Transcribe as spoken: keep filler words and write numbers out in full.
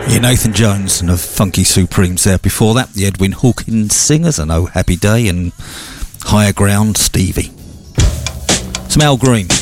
Yeah, Nathan Jones and the Funky Supremes there. Before that, the Edwin Hawkins Singers and Oh Happy Day, and Higher Ground Stevie. Some Al Green.